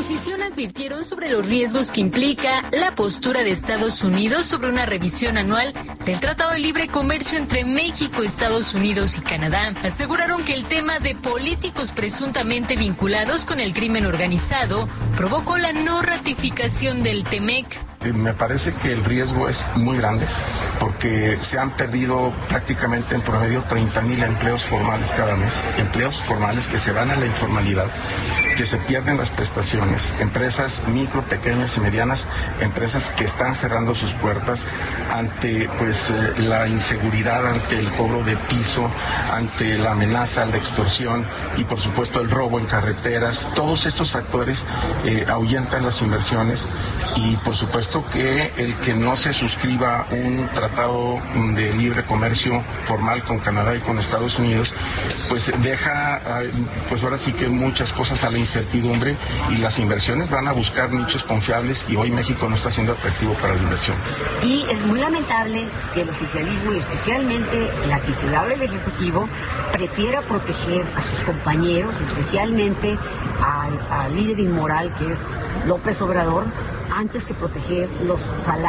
oposición advirtieron sobre los riesgos que implica la postura de Estados Unidos sobre una revisión anual del Tratado de Libre Comercio entre México, Estados Unidos y Canadá. Aseguraron que el tema de políticos presuntamente vinculados con el crimen organizado provocó la no ratificación del TEMEC. Me parece que el riesgo es muy grande porque se han perdido prácticamente en promedio 30,000 empleos formales cada mes, empleos formales que se van a la informalidad, que se pierden las prestaciones, empresas micro, pequeñas y medianas, empresas que están cerrando sus puertas ante la inseguridad, ante el cobro de piso, ante la amenaza, la extorsión y por supuesto el robo en carreteras. Todos estos factores ahuyentan las inversiones y por supuesto que el que no se suscriba un tratado de libre comercio formal con Canadá y con Estados Unidos, pues deja ahora sí que muchas cosas a la incertidumbre y las inversiones van a buscar nichos confiables y hoy México no está siendo atractivo para la inversión. Y es muy lamentable que el oficialismo y especialmente la titular del Ejecutivo prefiera proteger a sus compañeros, especialmente al líder inmoral que es López Obrador, antes que proteger los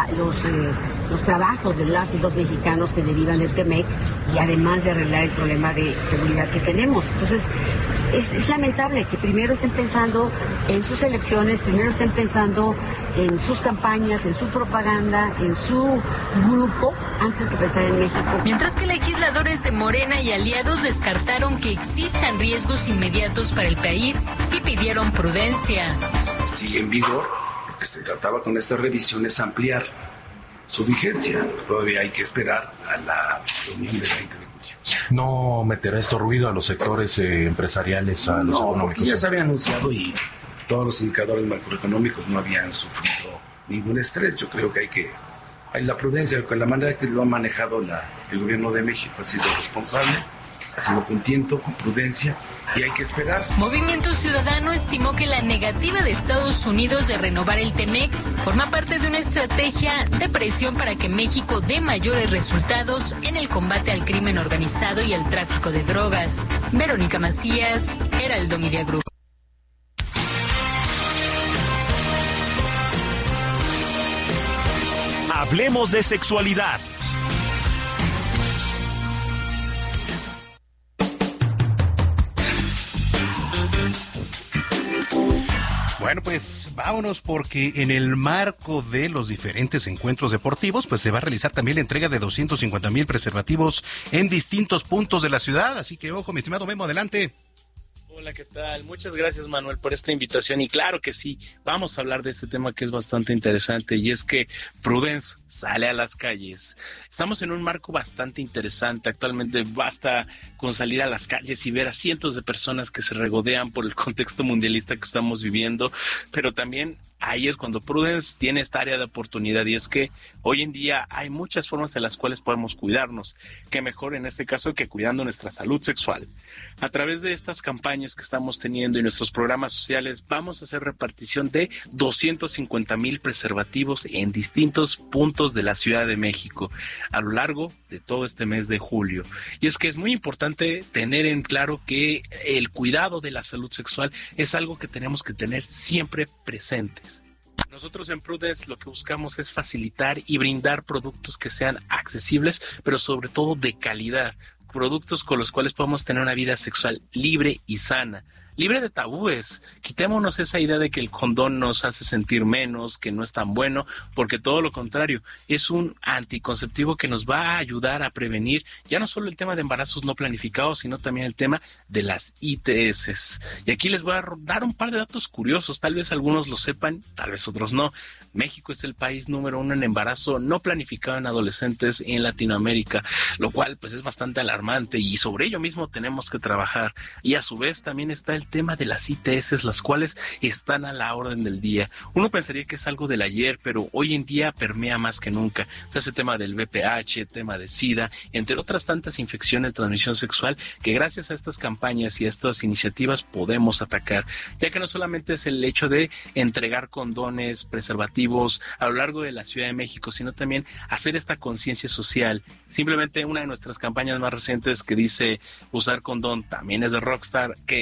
trabajos de las y los mexicanos que derivan del TEMEC y además de arreglar el problema de seguridad que tenemos. Entonces, es lamentable que primero estén pensando en sus elecciones, primero estén pensando en sus campañas, en su propaganda, en su grupo, antes que pensar en México. Mientras que legisladores de Morena y aliados descartaron que existan riesgos inmediatos para el país y pidieron prudencia. Sigue en vigor. Lo que se trataba con esta revisión es ampliar su vigencia. Todavía hay que esperar a la reunión del 20 de julio. ¿No meterá esto ruido a los sectores empresariales, a los económicos? No, ya se había anunciado y todos los indicadores macroeconómicos no habían sufrido ningún estrés. Yo creo que hay la prudencia, con la manera que lo ha manejado el gobierno de México ha sido responsable, ha sido con tiento, con prudencia, y hay que esperar. Movimiento Ciudadano estimó que la negativa de Estados Unidos de renovar el TEMEC forma parte de una estrategia de presión para que México dé mayores resultados en el combate al crimen organizado y al tráfico de drogas. Verónica Macías, Heraldo Media Group. Hablemos de sexualidad. Bueno, pues vámonos porque en el marco de los diferentes encuentros deportivos, pues se va a realizar también la entrega de 250,000 preservativos en distintos puntos de la ciudad. Así que ojo, mi estimado Memo, adelante. Hola, ¿qué tal? Muchas gracias, Manuel, por esta invitación. Y claro que sí, vamos a hablar de este tema que es bastante interesante, y es que Prudence sale a las calles. Estamos en un marco bastante interesante. Actualmente basta con salir a las calles y ver a cientos de personas que se regodean por el contexto mundialista que estamos viviendo, pero también ahí es cuando Prudence tiene esta área de oportunidad, y es que hoy en día hay muchas formas en las cuales podemos cuidarnos. Qué mejor en este caso que cuidando nuestra salud sexual. A través de estas campañas que estamos teniendo y nuestros programas sociales, vamos a hacer repartición de 250,000 preservativos en distintos puntos de la Ciudad de México a lo largo de todo este mes de julio. Y es que es muy importante tener en claro que el cuidado de la salud sexual es algo que tenemos que tener siempre presentes. Nosotros en Prudence lo que buscamos es facilitar y brindar productos que sean accesibles, pero sobre todo de calidad. Productos con los cuales podemos tener una vida sexual libre y sana, libre de tabúes. Quitémonos esa idea de que el condón nos hace sentir menos, que no es tan bueno, porque todo lo contrario, es un anticonceptivo que nos va a ayudar a prevenir ya no solo el tema de embarazos no planificados, sino también el tema de las ITS. Y aquí les voy a dar un par de datos curiosos, tal vez algunos lo sepan, tal vez otros no. México es el país número 1 en embarazo no planificado en adolescentes en Latinoamérica, lo cual pues es bastante alarmante, y sobre ello mismo tenemos que trabajar. Y a su vez también está el tema de las ITS, las cuales están a la orden del día. Uno pensaría que es algo del ayer, pero hoy en día permea más que nunca. Está ese tema del VPH, tema de SIDA, entre otras tantas infecciones de transmisión sexual que gracias a estas campañas y a estas iniciativas podemos atacar, ya que no solamente es el hecho de entregar condones, preservativos a lo largo de la Ciudad de México, sino también hacer esta conciencia social. Simplemente una de nuestras campañas más recientes que dice usar condón también es de Rockstar, que es del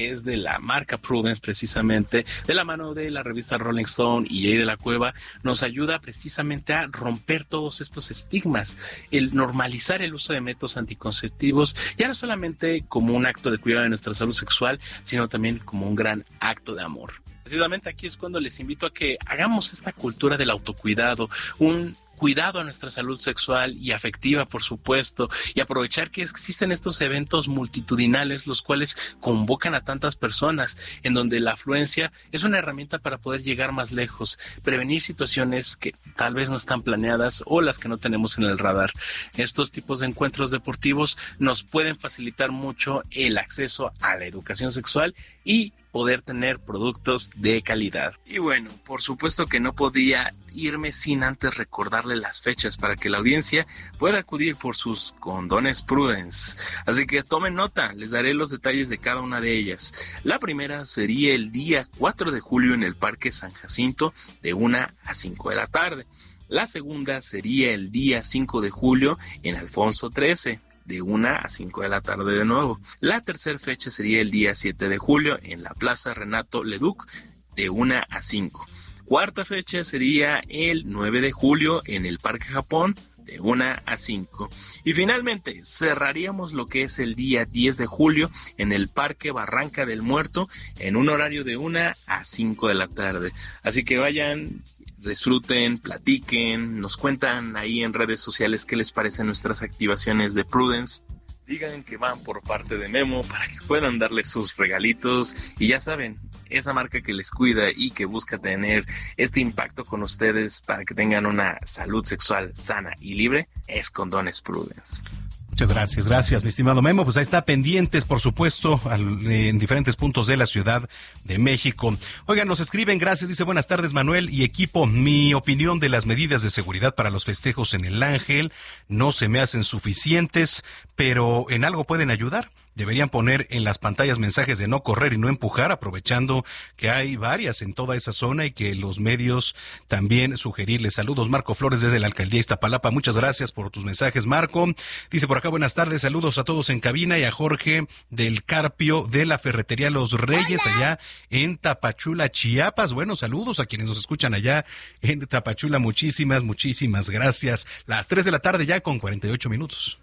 la marca Prudence, precisamente, de la mano de la revista Rolling Stone y Jay de la Cueva, nos ayuda precisamente a romper todos estos estigmas, el normalizar el uso de métodos anticonceptivos, ya no solamente como un acto de cuidado de nuestra salud sexual, sino también como un gran acto de amor. Precisamente aquí es cuando les invito a que hagamos esta cultura del autocuidado, un cuidado a nuestra salud sexual y afectiva, por supuesto, y aprovechar que existen estos eventos multitudinales, los cuales convocan a tantas personas, en donde la afluencia es una herramienta para poder llegar más lejos, prevenir situaciones que tal vez no están planeadas o las que no tenemos en el radar. Estos tipos de encuentros deportivos nos pueden facilitar mucho el acceso a la educación sexual y poder tener productos de calidad. Y bueno, por supuesto que no podía irme sin antes recordarle las fechas para que la audiencia pueda acudir por sus condones Prudence. Así que tomen nota, les daré los detalles de cada una de ellas. La primera sería el día 4 de julio en el Parque San Jacinto de 1 a 5 de la tarde. La segunda sería el día 5 de julio en Alfonso 13. De 1 a 5 de la tarde de nuevo. La tercera fecha sería el día 7 de julio en la Plaza Renato Leduc de 1 a 5. Cuarta fecha sería el 9 de julio en el Parque Japón de 1 a 5. Y finalmente cerraríamos lo que es el día 10 de julio en el Parque Barranca del Muerto en un horario de 1 a 5 de la tarde. Así que vayan, disfruten, platiquen, nos cuentan ahí en redes sociales qué les parecen nuestras activaciones de Prudence. Digan que van por parte de Memo para que puedan darle sus regalitos. Y ya saben, esa marca que les cuida y que busca tener este impacto con ustedes para que tengan una salud sexual sana y libre es Condones Prudence. Muchas gracias, mi estimado Memo. Pues ahí está, pendientes, por supuesto, en diferentes puntos de la Ciudad de México. Oigan, nos escriben, gracias, dice, buenas tardes, Manuel y equipo. Mi opinión de las medidas de seguridad para los festejos en el Ángel no se me hacen suficientes, pero en algo pueden ayudar. Deberían poner en las pantallas mensajes de no correr y no empujar, aprovechando que hay varias en toda esa zona y que los medios también sugerirles. Saludos, Marco Flores desde la Alcaldía Iztapalapa. Muchas gracias por tus mensajes, Marco. Dice por acá, buenas tardes, saludos a todos en cabina y a Jorge del Carpio de la Ferretería Los Reyes, allá en Tapachula, Chiapas. Bueno, saludos a quienes nos escuchan allá en Tapachula. Muchísimas gracias. Las 3 de la tarde ya con 48 minutos.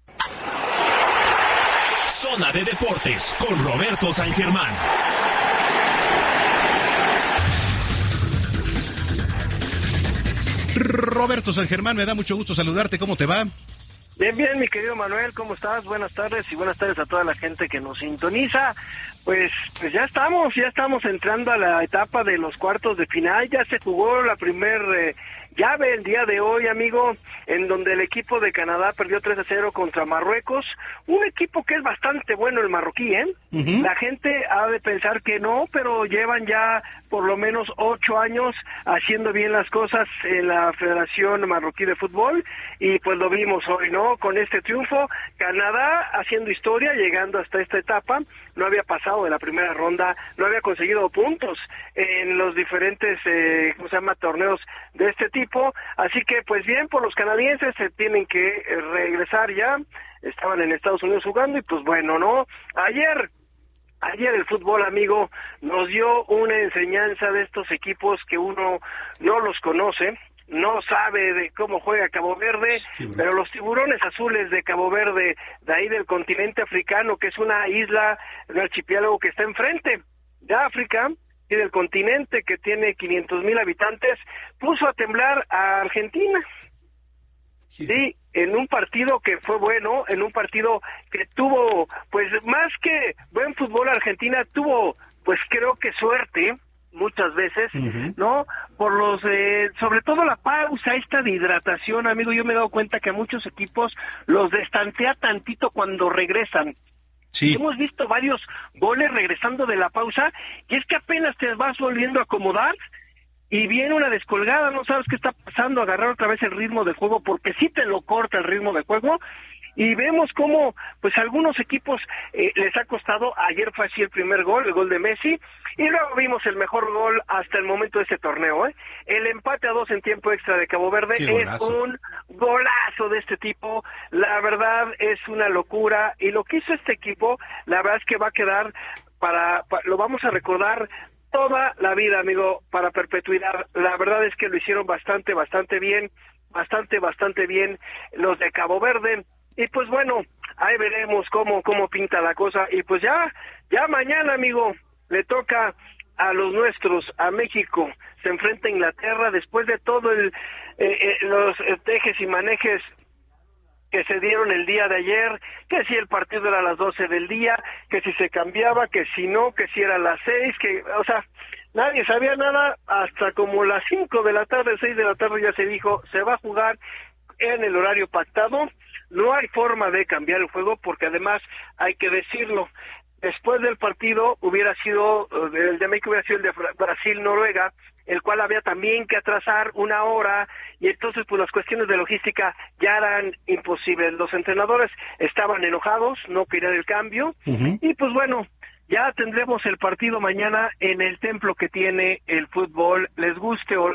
Zona de Deportes con Roberto San Germán. Roberto San Germán, me da mucho gusto saludarte. ¿Cómo te va? Bien, mi querido Manuel, ¿cómo estás? Buenas tardes y buenas tardes a toda la gente que nos sintoniza. Pues ya estamos entrando a la etapa de los cuartos de final. Ya se jugó la primer llave el día de hoy, amigo, en donde el equipo de Canadá perdió 3-0 contra Marruecos. Un equipo que es bastante bueno, el marroquí, ¿eh? Uh-huh. La gente ha de pensar que no, pero llevan ya por lo menos 8 años haciendo bien las cosas en la Federación Marroquí de Fútbol, y pues lo vimos hoy, ¿no? Con este triunfo, Canadá haciendo historia, llegando hasta esta etapa. No había pasado de la primera ronda, no había conseguido puntos en los diferentes torneos de este tipo, así que pues bien por los canadienses, se tienen que regresar ya. Estaban en Estados Unidos jugando y pues bueno, ¿no? Ayer el fútbol, amigo, nos dio una enseñanza de estos equipos que uno no los conoce, no sabe de cómo juega Cabo Verde, sí, pero los tiburones azules de Cabo Verde, de ahí del continente africano, que es una isla, un archipiélago que está enfrente de África y del continente, que tiene 500,000 habitantes, puso a temblar a Argentina. Sí, en un partido que fue bueno, en un partido que tuvo, pues más que buen fútbol, Argentina tuvo, pues creo que suerte, muchas veces, uh-huh, ¿no? Por los, sobre todo la pausa esta de hidratación, amigo, yo me he dado cuenta que a muchos equipos los destantea tantito cuando regresan. Sí. Hemos visto varios goles regresando de la pausa, y es que apenas te vas volviendo a acomodar, y viene una descolgada, no sabes qué está pasando, agarrar otra vez el ritmo de juego, porque sí te lo corta el ritmo de juego, y vemos cómo, pues algunos equipos les ha costado. Ayer fue así el primer gol, el gol de Messi, y luego vimos el mejor gol hasta el momento de este torneo, el empate a 2 en tiempo extra de Cabo Verde. Es un golazo de este tipo, la verdad es una locura, y lo que hizo este equipo, la verdad es que va a quedar lo vamos a recordar toda la vida, amigo, para perpetuidad. La verdad es que lo hicieron bastante bien los de Cabo Verde. Y pues bueno, ahí veremos cómo pinta la cosa. Y pues ya mañana, amigo, le toca a los nuestros, a México. Se enfrenta a Inglaterra después de todo los tejes y manejes que se dieron el día de ayer, que si el partido era a las 12 del día, que si se cambiaba, que si no, que si era a las 6, o sea, nadie sabía nada hasta como las 5 de la tarde, 6 de la tarde ya se dijo, se va a jugar en el horario pactado. No hay forma de cambiar el juego porque además hay que decirlo, después del partido el de México hubiera sido el de Brasil-Noruega, el cual había también que atrasar una hora, y entonces pues las cuestiones de logística ya eran imposibles. Los entrenadores estaban enojados, no querían el cambio, y pues bueno, ya tendremos el partido mañana en el templo que tiene el fútbol, les guste o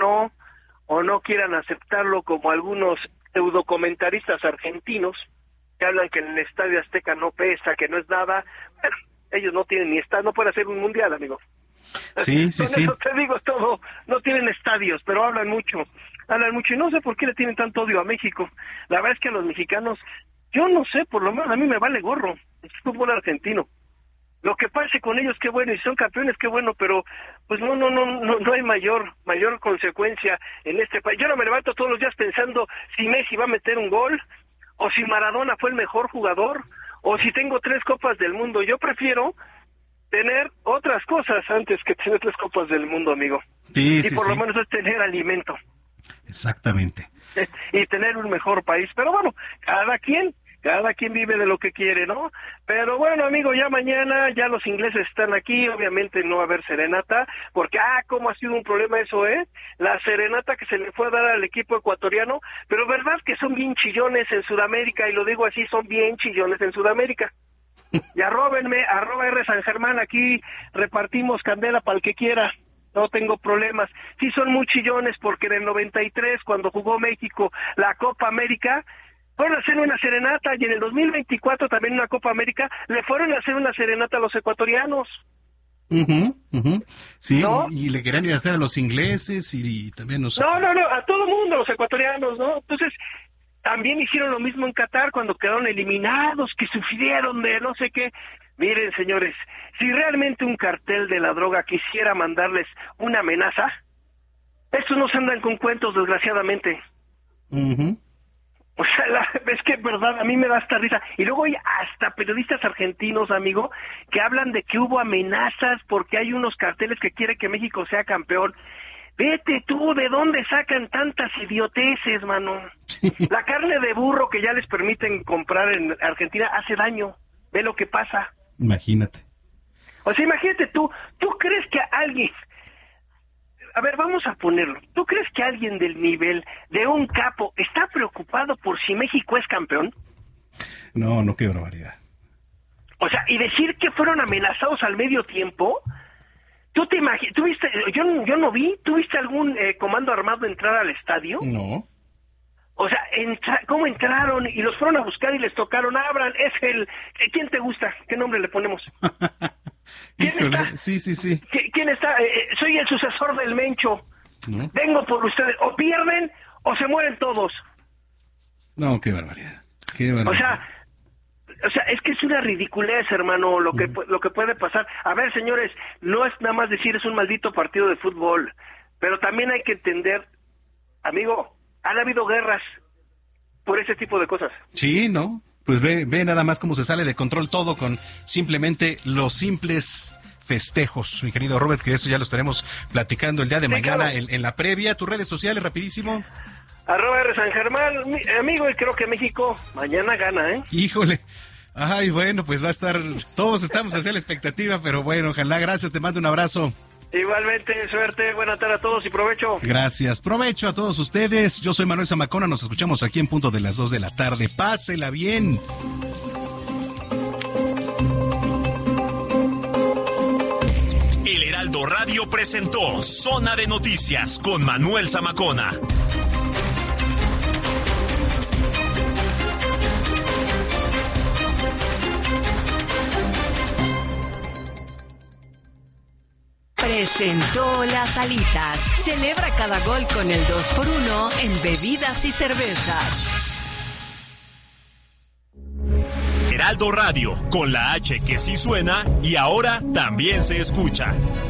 no quieran aceptarlo, como algunos pseudocomentaristas argentinos que hablan que en el Estadio Azteca no pesa, que no es nada. Bueno, ellos no tienen ni estadio, no pueden hacer un mundial, amigo. Sí. Eso te digo todo, no tienen estadios, pero hablan mucho, y no sé por qué le tienen tanto odio a México. La verdad es que a los mexicanos, yo no sé, por lo menos a mí me vale gorro el fútbol argentino. Lo que pase con ellos, qué bueno, y si son campeones, qué bueno, pero pues no hay mayor consecuencia en este país. Yo no me levanto todos los días pensando si Messi va a meter un gol, o si Maradona fue el mejor jugador, o si tengo 3 copas del mundo. Yo prefiero tener otras cosas antes que tener 3 copas del mundo, amigo. Sí, y por lo menos es tener alimento. Exactamente. Y tener un mejor país. Pero bueno, cada quien vive de lo que quiere, ¿no? Pero bueno, amigo, ya mañana, ya los ingleses están aquí, obviamente no va a haber serenata, porque, cómo ha sido un problema eso, la serenata que se le fue a dar al equipo ecuatoriano, pero verdad que son bien chillones en Sudamérica, y lo digo así, son bien chillones en Sudamérica. Y arróbenme, @R San Germán, aquí repartimos candela para el que quiera. No tengo problemas. Sí son muy chillones porque en el 93, cuando jugó México la Copa América, fueron a hacer una serenata, y en el 2024 también una Copa América, le fueron a hacer una serenata a los ecuatorianos. Sí, ¿no? y le querían ir a hacer a los ingleses y también nosotros. No, a todo mundo, los ecuatorianos, ¿no? Entonces, también hicieron lo mismo en Qatar cuando quedaron eliminados, que sufrieron de no sé qué. Miren, señores, si realmente un cartel de la droga quisiera mandarles una amenaza, estos no se andan con cuentos, desgraciadamente. O sea, es que, verdad, a mí me da hasta risa. Y luego hay hasta periodistas argentinos, amigo, que hablan de que hubo amenazas porque hay unos carteles que quieren que México sea campeón. Vete tú, ¿de dónde sacan tantas idioteces, mano? La carne de burro que ya les permiten comprar en Argentina hace daño. Ve lo que pasa. Imagínate. O sea, imagínate ¿tú crees que alguien... A ver, vamos a ponerlo. ¿Tú crees que alguien del nivel de un capo está preocupado por si México es campeón? No, qué barbaridad. O sea, y decir que fueron amenazados al medio tiempo... ¿Tú te imaginas? ¿Tuviste? Yo no vi. ¿Tuviste algún comando armado entrar al estadio? No. O sea, ¿cómo entraron? Y los fueron a buscar y les tocaron. Abran, es ¿quién te gusta? ¿Qué nombre le ponemos? ¿Quién está? Sí. ¿Quién está? Soy el sucesor del Mencho. ¿No? Vengo por ustedes. O pierden o se mueren todos. No, qué barbaridad. O sea, es que es una ridiculez, hermano, lo que puede pasar. A ver, señores, no es nada más decir es un maldito partido de fútbol, pero también hay que entender, amigo, han habido guerras por ese tipo de cosas. Sí, ¿no? Pues ve nada más cómo se sale de control todo con simplemente los simples festejos, mi querido Robert, que eso ya lo estaremos platicando el día de mañana, claro, en la previa. Tus redes sociales, rapidísimo. @R San Germán, amigo, y creo que México mañana gana, ¿eh? Híjole. Ay, bueno, pues va a estar, todos estamos hacia la expectativa, pero bueno, ojalá, gracias, te mando un abrazo. Igualmente, suerte, buena tarde a todos y provecho. Gracias, provecho a todos ustedes. Yo soy Manuel Zamacona, nos escuchamos aquí en punto de las 2 de la tarde. Pásela bien. El Heraldo Radio presentó Zona de Noticias con Manuel Zamacona. presentó Las Alitas. Celebra cada gol con el 2x1 en bebidas y cervezas. Heraldo Radio, con la H que sí suena y ahora también se escucha.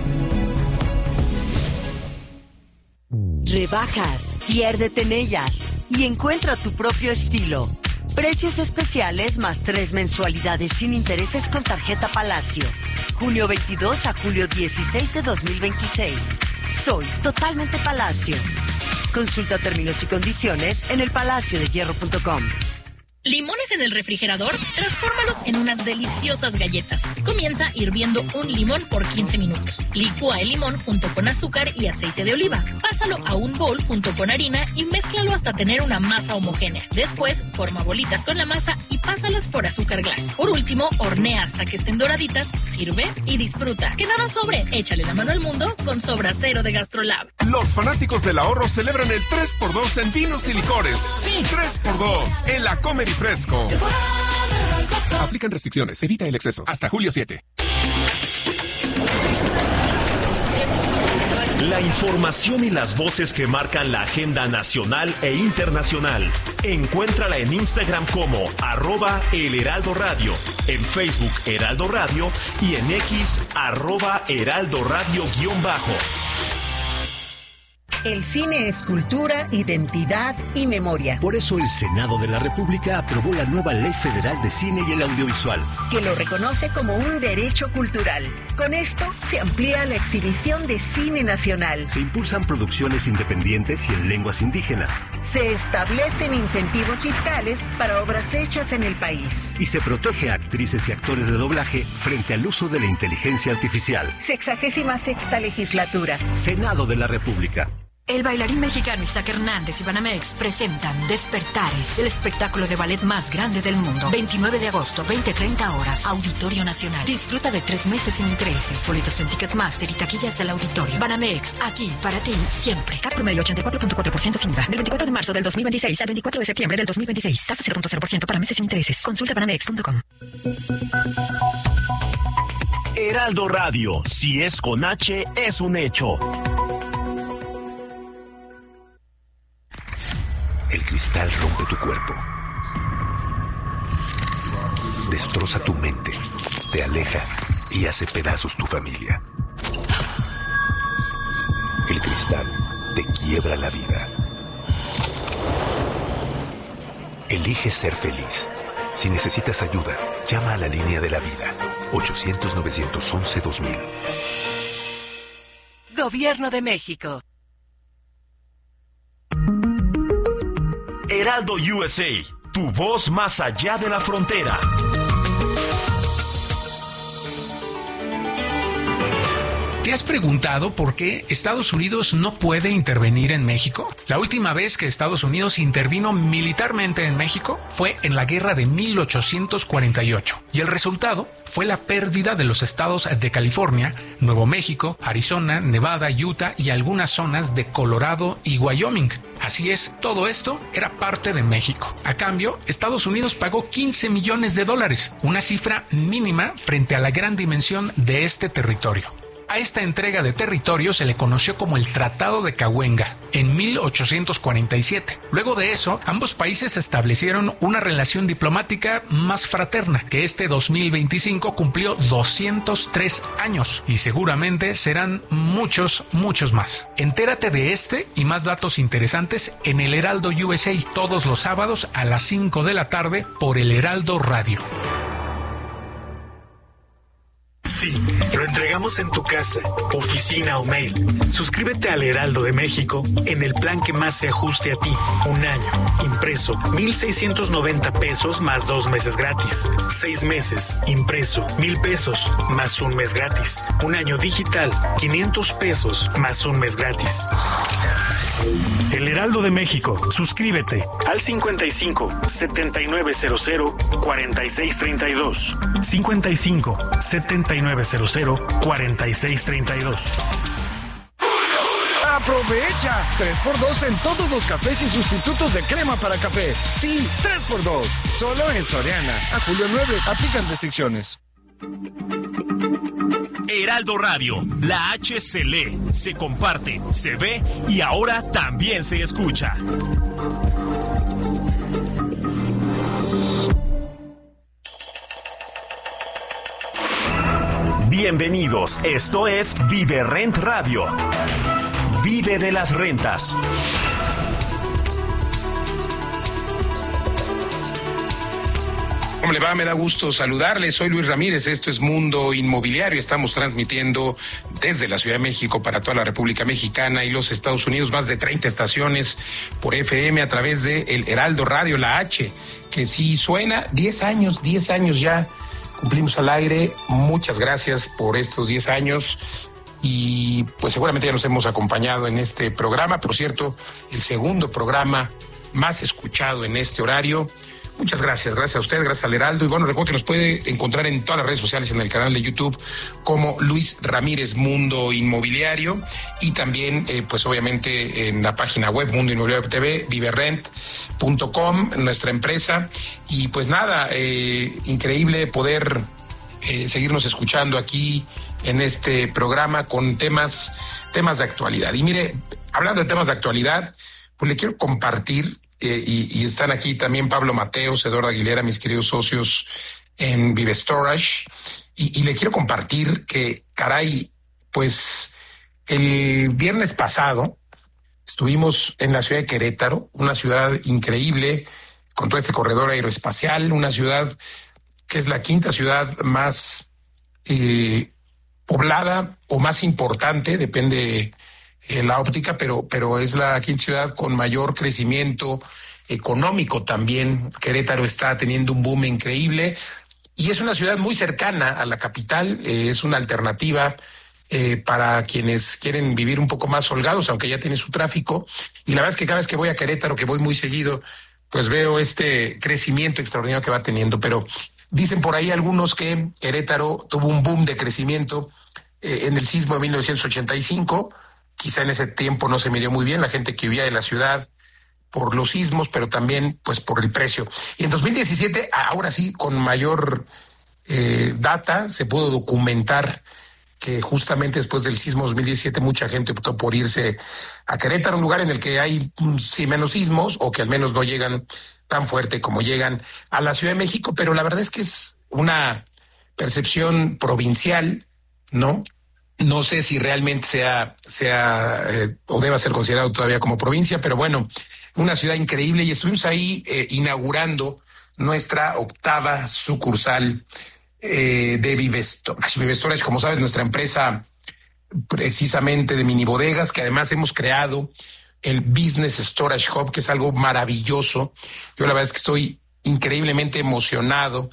Rebajas, piérdete en ellas y encuentra tu propio estilo. Precios especiales más 3 mensualidades sin intereses con tarjeta Palacio. Junio 22 a julio 16 de 2026. Soy totalmente Palacio. Consulta términos y condiciones en elpalaciodehierro.com. ¿Limones en el refrigerador? Transfórmalos en unas deliciosas galletas. Comienza hirviendo un limón por 15 minutos. Licúa el limón junto con azúcar y aceite de oliva. Pásalo a un bol junto con harina y mézclalo hasta tener una masa homogénea. Después, forma bolitas con la masa y pásalas por azúcar glass. Por último, hornea hasta que estén doraditas, sirve y disfruta. Que nada sobre, échale la mano al mundo con Sobra Cero de GastroLab. Los fanáticos del ahorro celebran el 3x2 en vinos y licores. Sí, 3x2 en la Comer y Fresco. Aplican restricciones, evita el exceso. Hasta julio 7. La información y las voces que marcan la agenda nacional e internacional. Encuéntrala en Instagram como @elheraldoradio, en Facebook Heraldo Radio y en X @heraldoradio_. El cine es cultura, identidad y memoria. Por eso el Senado de la República aprobó la nueva Ley Federal de Cine y el Audiovisual, que lo reconoce como un derecho cultural. Con esto se amplía la exhibición de cine nacional. Se impulsan producciones independientes y en lenguas indígenas. Se establecen incentivos fiscales para obras hechas en el país. Y se protege a actrices y actores de doblaje frente al uso de la inteligencia artificial. 66ª legislatura. Senado de la República. El bailarín mexicano Isaac Hernández y Banamex presentan Despertares, el espectáculo de ballet más grande del mundo. 29 de agosto, 20:30 horas, Auditorio Nacional. Disfruta de 3 meses sin intereses. Boletos en Ticketmaster y taquillas del auditorio. Banamex, aquí para ti, siempre. CAT promedio 84.4% sin IVA. Del 24 de marzo del 2026 al 24 de septiembre del 2026. Tasa 0.0% para meses sin intereses. Consulta banamex.com. Heraldo Radio, si es con H, es un hecho. El cristal rompe tu cuerpo, destroza tu mente, te aleja y hace pedazos tu familia. El cristal te quiebra la vida. Elige ser feliz. Si necesitas ayuda, llama a la línea de la vida. 800-911-2000. Gobierno de México. Heraldo USA, tu voz más allá de la frontera. ¿Te has preguntado por qué Estados Unidos no puede intervenir en México? La última vez que Estados Unidos intervino militarmente en México fue en la guerra de 1848 y el resultado fue la pérdida de los estados de California, Nuevo México, Arizona, Nevada, Utah y algunas zonas de Colorado y Wyoming. Así es, todo esto era parte de México. A cambio, Estados Unidos pagó $15 millones, una cifra mínima frente a la gran dimensión de este territorio. A esta entrega de territorio se le conoció como el Tratado de Cahuenga en 1847. Luego de eso, ambos países establecieron una relación diplomática más fraterna, que este 2025 cumplió 203 años y seguramente serán muchos más. Entérate de este y más datos interesantes en el Heraldo USA todos los sábados a las 5 de la tarde por el Heraldo Radio. Sí, lo entregamos en tu casa, oficina o mail. Suscríbete al Heraldo de México en el plan que más se ajuste a ti. Un año, impreso, $1,690 más 2 meses gratis. 6 meses, impreso, $1,000 más 1 mes gratis. Un año digital, $500 más 1 mes gratis. El Heraldo de México, suscríbete al 55 7900 4632. 55 7900 4632. ¡Aprovecha! 3x2 en todos los cafés y sustitutos de crema para café. Sí, 3x2. Solo en Soriana. A julio 9. Aplican restricciones. Heraldo Radio, la H se lee, se comparte, se ve y ahora también se escucha. Bienvenidos, esto es Vive Rent Radio. Vive de las rentas. ¿Cómo le va? Me da gusto saludarle. Soy Luis Ramírez. Esto es Mundo Inmobiliario. Estamos transmitiendo desde la Ciudad de México para toda la República Mexicana y los Estados Unidos, más de 30 estaciones por FM a través de el Heraldo Radio, la H, que sí suena. 10 años ya cumplimos al aire. Muchas gracias por estos 10 años. Y pues seguramente ya nos hemos acompañado en este programa. Por cierto, el segundo programa más escuchado en este horario. Muchas gracias a usted, gracias al Heraldo. Y bueno, recuerdo que nos puede encontrar en todas las redes sociales, en el canal de YouTube, como Luis Ramírez Mundo Inmobiliario. Y también, pues obviamente, en la página web Mundo Inmobiliario TV, viverrent.com, nuestra empresa. Y pues nada, increíble poder seguirnos escuchando aquí en este programa con temas de actualidad. Y mire, hablando de temas de actualidad, pues le quiero compartir. Y están aquí también Pablo Mateos, Eduardo Aguilera, mis queridos socios en Vive Storage. Y le quiero compartir que, caray, pues el viernes pasado estuvimos en la ciudad de Querétaro, una ciudad increíble, con todo este corredor aeroespacial, una ciudad que es la quinta ciudad más poblada o más importante, depende la óptica, pero es la quinta ciudad con mayor crecimiento económico también. Querétaro está teniendo un boom increíble y es una ciudad muy cercana a la capital, es una alternativa para quienes quieren vivir un poco más holgados, aunque ya tiene su tráfico. Y la verdad es que cada vez que voy a Querétaro, que voy muy seguido, pues veo este crecimiento extraordinario que va teniendo. Pero dicen por ahí algunos que Querétaro tuvo un boom de crecimiento en el sismo de 1985. Quizá en ese tiempo no se midió muy bien la gente que vivía en la ciudad por los sismos, pero también pues por el precio. Y en 2017, ahora sí, con mayor data, se pudo documentar que justamente después del sismo 2017 mucha gente optó por irse a Querétaro, un lugar en el que hay sí menos sismos o que al menos no llegan tan fuerte como llegan a la Ciudad de México, pero la verdad es que es una percepción provincial, ¿no? No sé si realmente sea o deba ser considerado todavía como provincia, pero bueno, una ciudad increíble y estuvimos ahí inaugurando nuestra 8ª sucursal de Vive Storage. Vive Storage, como sabes, nuestra empresa precisamente de mini bodegas, que además hemos creado el Business Storage Hub, que es algo maravilloso. Yo la verdad es que estoy increíblemente emocionado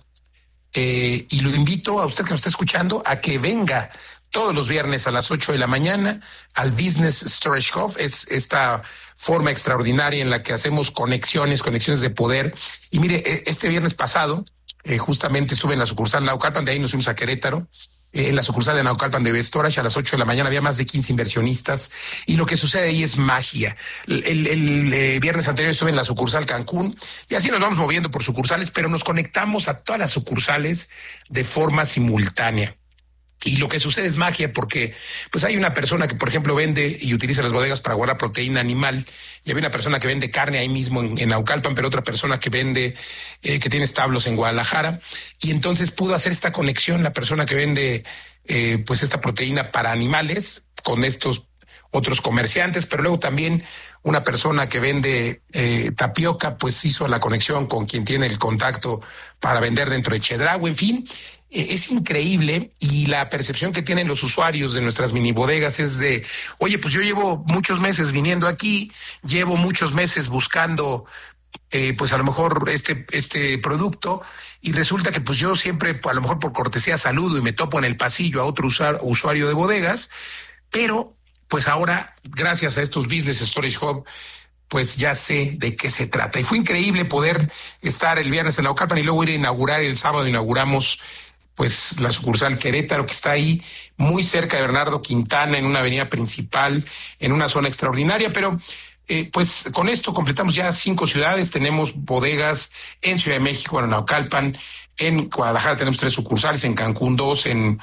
y lo invito a usted que nos está escuchando a que venga todos los viernes a las 8 de la mañana al Business Storage Hub. Es esta forma extraordinaria en la que hacemos conexiones de poder. Y mire, este viernes pasado, justamente estuve en la sucursal Naucalpan, de ahí nos fuimos a Querétaro. En la sucursal de Naucalpan de Vive Storage a las 8 de la mañana había más de 15 inversionistas y lo que sucede ahí es magia. El viernes anterior estuve en la sucursal Cancún y así nos vamos moviendo por sucursales, pero nos conectamos a todas las sucursales de forma simultánea. Y lo que sucede es magia porque pues hay una persona que, por ejemplo, vende y utiliza las bodegas para guardar proteína animal, y hay una persona que vende carne ahí mismo en Naucalpan, pero otra persona que vende, que tiene establos en Guadalajara, y entonces pudo hacer esta conexión la persona que vende pues esta proteína para animales con estos otros comerciantes, pero luego también una persona que vende tapioca pues hizo la conexión con quien tiene el contacto para vender dentro de Chedraui. En fin, es increíble, y la percepción que tienen los usuarios de nuestras mini bodegas es de, oye, pues yo llevo muchos meses viniendo aquí, llevo muchos meses buscando pues a lo mejor este producto, y resulta que pues yo siempre a lo mejor por cortesía saludo y me topo en el pasillo a otro usuario de bodegas, pero pues ahora gracias a estos Business Storage Hub pues ya sé de qué se trata. Y fue increíble poder estar el viernes en Naucalpan y luego ir a inaugurar el sábado. Inauguramos pues la sucursal Querétaro, que está ahí muy cerca de Bernardo Quintana, en una avenida principal, en una zona extraordinaria. Pero pues con esto completamos ya 5 ciudades. Tenemos bodegas en Ciudad de México, en Naucalpan, en Guadalajara tenemos 3 sucursales, en Cancún 2, en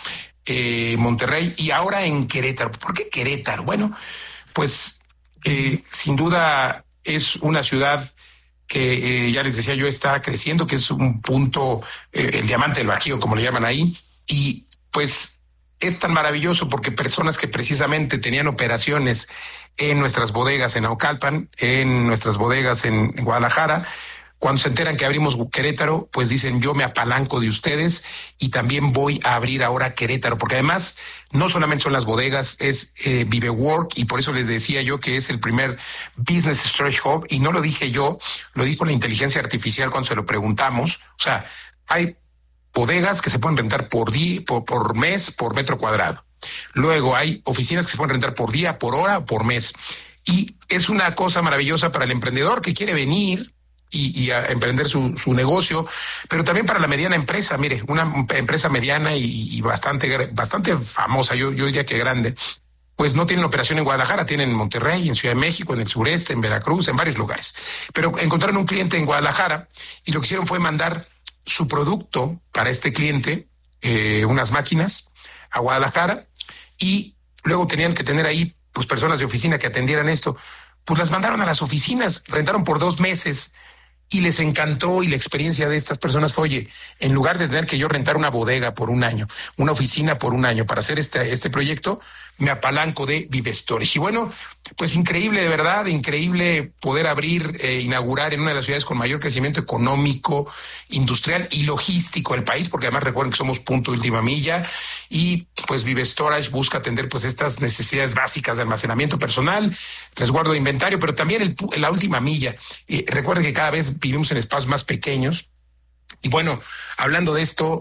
Monterrey y ahora en Querétaro. ¿Por qué Querétaro? Bueno, pues sin duda es una ciudad que ya les decía yo está creciendo, que es un punto, el diamante del Bajío, como le llaman ahí, y pues es tan maravilloso porque personas que precisamente tenían operaciones en nuestras bodegas en Naucalpan, en nuestras bodegas en Guadalajara, cuando se enteran que abrimos Querétaro, pues dicen, yo me apalanco de ustedes y también voy a abrir ahora Querétaro, porque además no solamente son las bodegas, es ViveWork, y por eso les decía yo que es el primer Business Storage Hub, y no lo dije yo, lo dijo la inteligencia artificial cuando se lo preguntamos. O sea, hay bodegas que se pueden rentar por mes, por metro cuadrado. Luego hay oficinas que se pueden rentar por día, por hora, por mes. Y es una cosa maravillosa para el emprendedor que quiere venir y a emprender su negocio, pero también para la mediana empresa. Mire, una empresa mediana y bastante famosa, yo diría que grande, pues no tienen operación en Guadalajara, tienen en Monterrey, en Ciudad de México, en el sureste, en Veracruz, en varios lugares. Pero encontraron un cliente en Guadalajara y lo que hicieron fue mandar su producto para este cliente, unas máquinas, a Guadalajara, y luego tenían que tener ahí pues personas de oficina que atendieran esto. Pues las mandaron a las oficinas, rentaron por 2 meses y les encantó, y la experiencia de estas personas fue, oye, en lugar de tener que yo rentar una bodega por 1 año, una oficina por 1 año para hacer este proyecto, me apalanco de ViveStorage. Y bueno, pues increíble, de verdad, increíble poder abrir, inaugurar en una de las ciudades con mayor crecimiento económico, industrial y logístico del país, porque además recuerden que somos punto de última milla, y pues ViveStorage busca atender pues estas necesidades básicas de almacenamiento personal, resguardo de inventario, pero también la última milla. Recuerden que cada vez vivimos en espacios más pequeños. Y bueno, hablando de esto,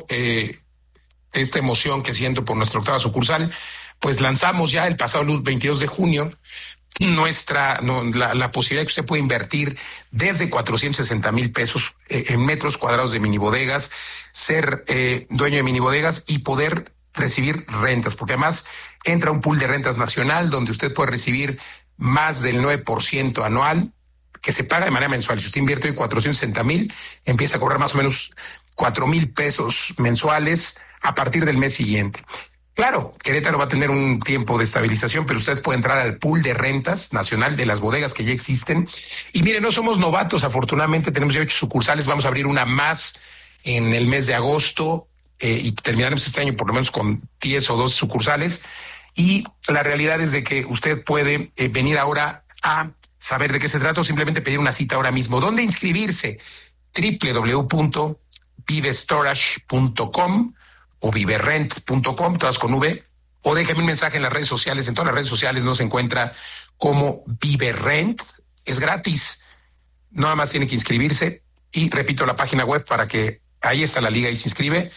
esta emoción que siento por nuestra 8ª sucursal, pues lanzamos ya el pasado 22 de junio la posibilidad de que usted pueda invertir desde 460,000 pesos en metros cuadrados de minibodegas, ser dueño de minibodegas y poder recibir rentas, porque además entra un pool de rentas nacional donde usted puede recibir más del 9% anual, que se paga de manera mensual. Si usted invierte hoy 460,000, empieza a cobrar más o menos 4,000 pesos mensuales a partir del mes siguiente. Claro, Querétaro va a tener un tiempo de estabilización, pero usted puede entrar al pool de rentas nacional de las bodegas que ya existen. Y mire, no somos novatos, afortunadamente tenemos ya 8 sucursales, vamos a abrir una más en el mes de agosto y terminaremos este año por lo menos con 10 o 12 sucursales. Y la realidad es de que usted puede venir ahora a saber de qué se trata o simplemente pedir una cita ahora mismo. ¿Dónde inscribirse? www.vivestorage.com o viverrent.com, todas con V, o déjeme un mensaje en las redes sociales. En todas las redes sociales nos encuentra como Viverrent. Es gratis, nada más tiene que inscribirse. Y repito la página web para que ahí está la liga y se inscribe,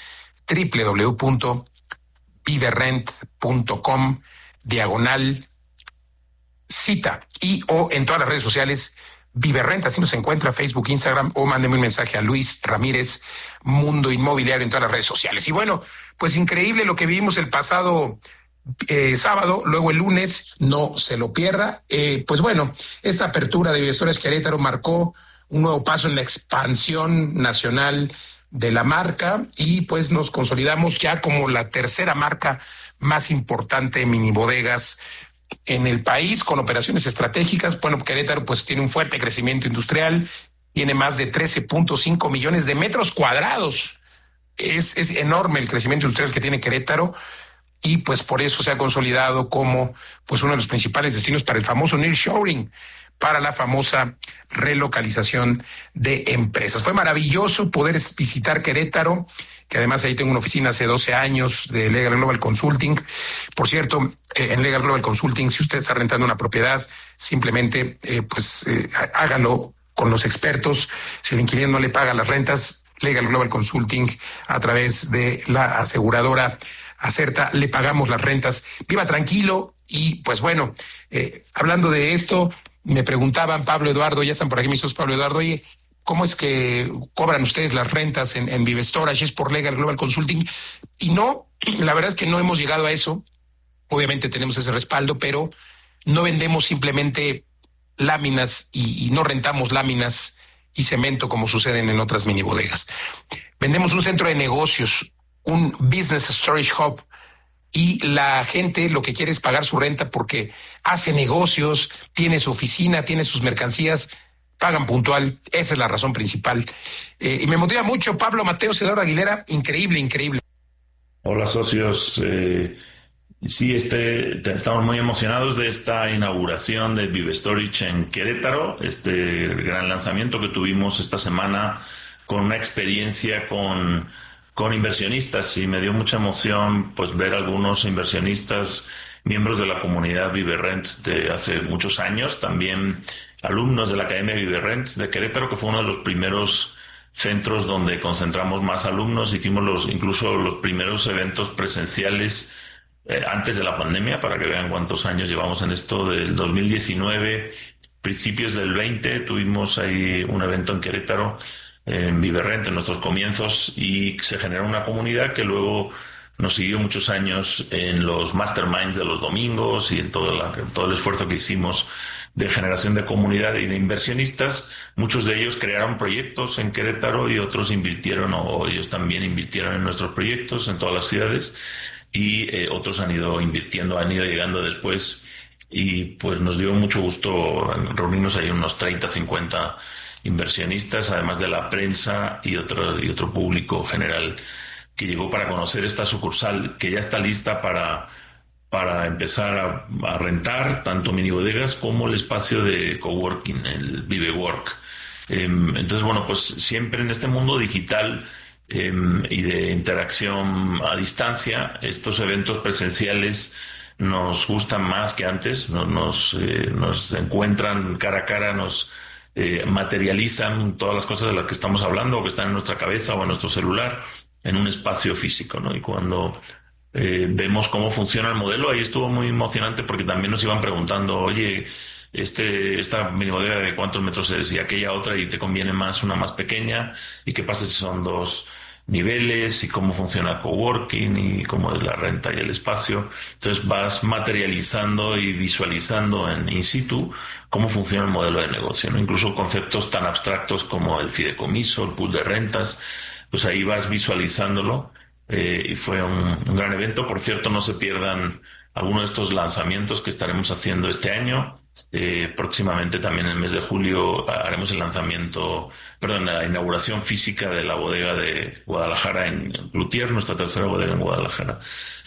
www.viverrent.com/cita, y o en todas las redes sociales Viverrent, así nos encuentra, Facebook, Instagram, o mándeme un mensaje a Luis Ramírez, Mundo Inmobiliario, en todas las redes sociales. Y bueno, pues increíble lo que vivimos el pasado sábado, luego el lunes, no se lo pierda. Pues bueno, esta apertura de ViveStorage Querétaro marcó un nuevo paso en la expansión nacional de la marca, y pues nos consolidamos ya como la 3ª marca más importante de minibodegas en el país, con operaciones estratégicas. Bueno, Querétaro pues tiene un fuerte crecimiento industrial, tiene más de 13.5 millones de metros cuadrados. Es enorme el crecimiento industrial que tiene Querétaro, y pues por eso se ha consolidado como pues uno de los principales destinos para el famoso nearshoring, para la famosa relocalización de empresas. Fue maravilloso poder visitar Querétaro, que además ahí tengo una oficina hace 12 años de Legal Global Consulting. Por cierto, en Legal Global Consulting, si usted está rentando una propiedad, simplemente hágalo con los expertos. Si el inquilino no le paga las rentas, Legal Global Consulting, a través de la aseguradora Acerta, le pagamos las rentas. Viva tranquilo. Y pues bueno, hablando de esto, me preguntaban, Pablo Eduardo, ya están por aquí mis socios, Pablo Eduardo, oye, ¿cómo es que cobran ustedes las rentas en ViveStorage? ¿Es por Legal Global Consulting? Y no, la verdad es que no hemos llegado a eso. Obviamente tenemos ese respaldo, pero no vendemos simplemente láminas y no rentamos láminas y cemento como suceden en otras minibodegas. Vendemos un centro de negocios, un Business Storage Hub, y la gente lo que quiere es pagar su renta porque hace negocios, tiene su oficina, tiene sus mercancías, pagan puntual. Esa es la razón principal. Y me motiva mucho Pablo Mateos, Eduardo Aguilera, increíble. Hola socios, sí, estamos muy emocionados de esta inauguración de Vive Storage en Querétaro, este gran lanzamiento que tuvimos esta semana con una experiencia con inversionistas, y me dio mucha emoción pues ver algunos inversionistas, miembros de la comunidad Viverrent de hace muchos años, también alumnos de la Academia Viverrent de Querétaro, que fue uno de los primeros centros donde concentramos más alumnos. Hicimos incluso los primeros eventos presenciales antes de la pandemia, para que vean cuántos años llevamos en esto. Del 2019, principios del 20, tuvimos ahí un evento en Querétaro, en Viverrent, en nuestros comienzos, y se generó una comunidad que luego nos siguió muchos años en los masterminds de los domingos y en todo el esfuerzo que hicimos de generación de comunidad y de inversionistas. Muchos de ellos crearon proyectos en Querétaro y otros invirtieron, o ellos también invirtieron en nuestros proyectos en todas las ciudades, y otros han ido invirtiendo, han ido llegando después, y pues nos dio mucho gusto reunirnos ahí unos 30, 50 inversionistas, además de la prensa y otro público general que llegó para conocer esta sucursal que ya está lista para empezar a rentar, tanto mini bodegas como el espacio de coworking, el ViveWork. Entonces, bueno, pues siempre en este mundo digital y de interacción a distancia, estos eventos presenciales nos gustan más que antes, nos encuentran cara a cara, nos materializan todas las cosas de las que estamos hablando, o que están en nuestra cabeza o en nuestro celular, en un espacio físico, ¿no? Y cuando vemos cómo funciona el modelo, ahí estuvo muy emocionante, porque también nos iban preguntando, oye, esta mini bodega de cuántos metros es, y aquella otra, y te conviene más una más pequeña, y qué pasa si son dos niveles, y cómo funciona el coworking, y cómo es la renta y el espacio. Entonces vas materializando y visualizando en in situ cómo funciona el modelo de negocio, ¿no? Incluso conceptos tan abstractos como el fideicomiso, el pool de rentas, pues ahí vas visualizándolo. Y fue un gran evento. Por cierto, no se pierdan algunos de estos lanzamientos que estaremos haciendo este año. Próximamente, también en el mes de julio, haremos la inauguración física de la bodega de Guadalajara en Cloutier, nuestra tercera bodega en Guadalajara.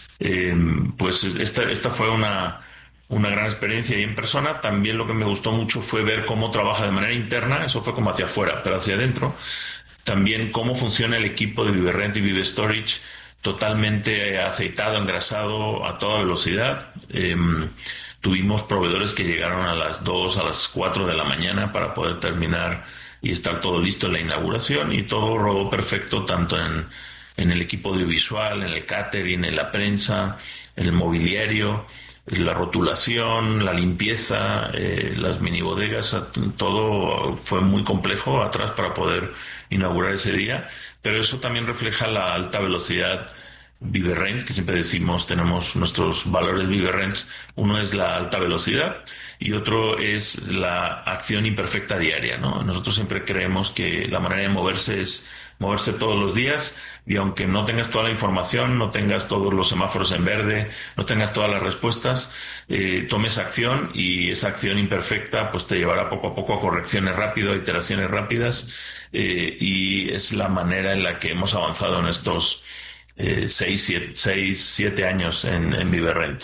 Pues esta fue una gran experiencia, y en persona también lo que me gustó mucho fue ver cómo trabaja de manera interna. Eso fue como hacia afuera, pero hacia adentro también cómo funciona el equipo de Viverrent y Vive Storage, totalmente aceitado, engrasado a toda velocidad. Tuvimos proveedores que llegaron a las 2, a las 4 de la mañana para poder terminar y estar todo listo en la inauguración, y todo rodó perfecto, tanto en el equipo audiovisual, en el catering, en la prensa, en el mobiliario, la rotulación, la limpieza, las mini bodegas, todo fue muy complejo atrás para poder inaugurar ese día, pero eso también refleja la alta velocidad Viverrent, que siempre decimos, tenemos nuestros valores Viverrent. Uno es la alta velocidad y otro es la acción imperfecta diaria, ¿no? Nosotros siempre creemos que la manera de moverse es moverse todos los días, y aunque no tengas toda la información, no tengas todos los semáforos en verde, no tengas todas las respuestas, tomes acción, y esa acción imperfecta pues te llevará poco a poco a correcciones rápidas, a iteraciones rápidas, y es la manera en la que hemos avanzado en estos 6-7 años en Viverrent.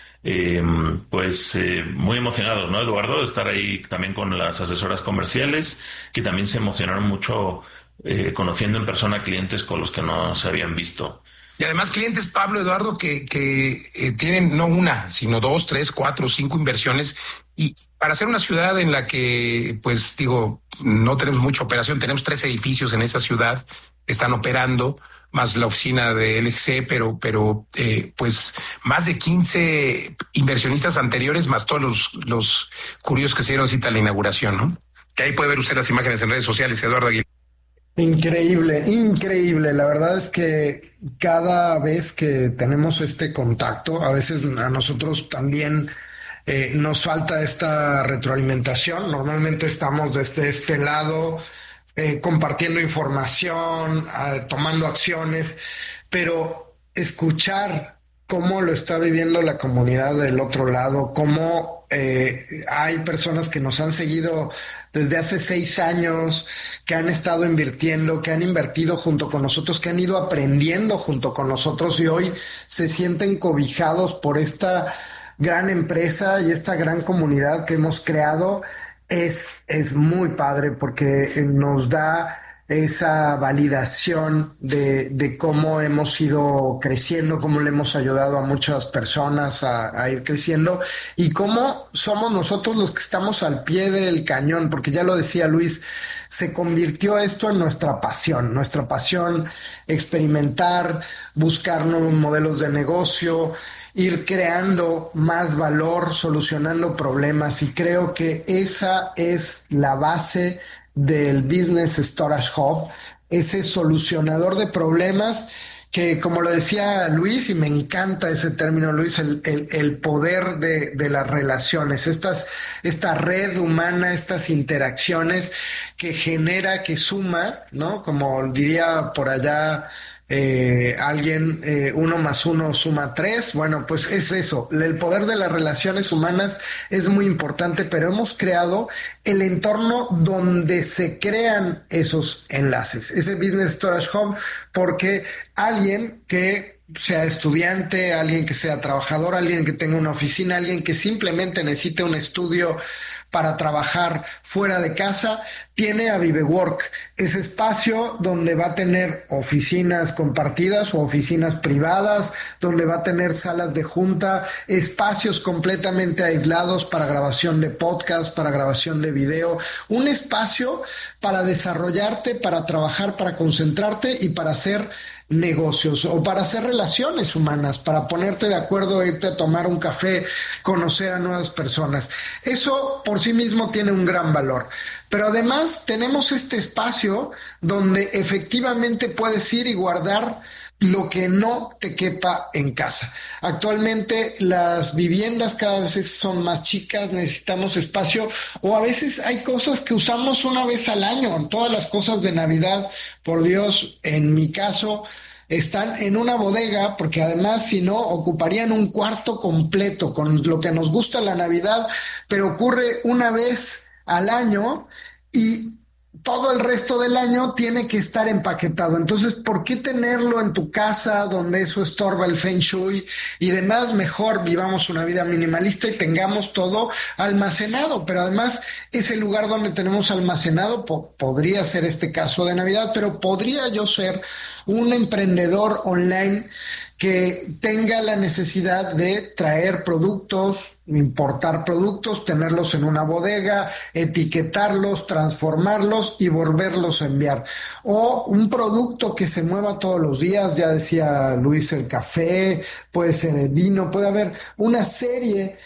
Muy emocionados, ¿no, Eduardo? De estar ahí también con las asesoras comerciales, que también se emocionaron mucho conociendo en persona clientes con los que no se habían visto. Y además clientes, Pablo, Eduardo, que tienen no una, sino 2, 3, 4, 5 inversiones. Y para ser una ciudad en la que, pues digo, no tenemos mucha operación, tenemos 3 edificios en esa ciudad que están operando, más la oficina de LGC, pero pues más de 15 inversionistas anteriores, más todos los curiosos que se dieron cita a la inauguración, ¿no? Que ahí puede ver usted las imágenes en redes sociales, Eduardo Aguilar. Increíble. La verdad es que cada vez que tenemos este contacto, a veces a nosotros también nos falta esta retroalimentación. Normalmente estamos desde este lado compartiendo información, tomando acciones, pero escuchar cómo lo está viviendo la comunidad del otro lado, cómo hay personas que nos han seguido desde hace 6 años, que han estado invirtiendo, que han invertido junto con nosotros, que han ido aprendiendo junto con nosotros y hoy se sienten cobijados por esta gran empresa y esta gran comunidad que hemos creado. Es muy padre porque nos da esa validación de cómo hemos ido creciendo, cómo le hemos ayudado a muchas personas a ir creciendo y cómo somos nosotros los que estamos al pie del cañón, porque ya lo decía Luis, se convirtió esto en nuestra pasión experimentar, buscar nuevos modelos de negocio, ir creando más valor, solucionando problemas, y creo que esa es la base del Business Storage Hub, ese solucionador de problemas que, como lo decía Luis, y me encanta ese término, Luis, el poder de las relaciones, esta red humana, estas interacciones que genera, que suma, ¿no? Como diría por allá alguien, 1 más 1 suma 3. Bueno, pues es eso, el poder de las relaciones humanas es muy importante, pero hemos creado el entorno donde se crean esos enlaces, ese Business Storage Hub, porque alguien que sea estudiante, alguien que sea trabajador, alguien que tenga una oficina, alguien que simplemente necesite un estudio para trabajar fuera de casa, tiene a ViveWork, ese espacio donde va a tener oficinas compartidas o oficinas privadas, donde va a tener salas de junta, espacios completamente aislados para grabación de podcast, para grabación de video, un espacio para desarrollarte, para trabajar, para concentrarte y para hacer negocios o para hacer relaciones humanas, para ponerte de acuerdo, irte a tomar un café, conocer a nuevas personas. Eso por sí mismo tiene un gran valor. Pero además tenemos este espacio donde efectivamente puedes ir y guardar lo que no te quepa en casa. Actualmente las viviendas cada vez son más chicas, necesitamos espacio, o a veces hay cosas que usamos una vez al año. Todas las cosas de Navidad, por Dios, en mi caso, están en una bodega, porque además si no ocuparían un cuarto completo con lo que nos gusta la Navidad, pero ocurre una vez al año y todo el resto del año tiene que estar empaquetado. Entonces, ¿por qué tenerlo en tu casa donde eso estorba el Feng Shui y demás? Mejor vivamos una vida minimalista y tengamos todo almacenado. Pero además, ese lugar donde tenemos almacenado podría ser este caso de Navidad, pero podría yo ser un emprendedor online que tenga la necesidad de traer productos, importar productos, tenerlos en una bodega, etiquetarlos, transformarlos y volverlos a enviar. O un producto que se mueva todos los días, ya decía Luis, el café, puede ser el vino, puede haber una serie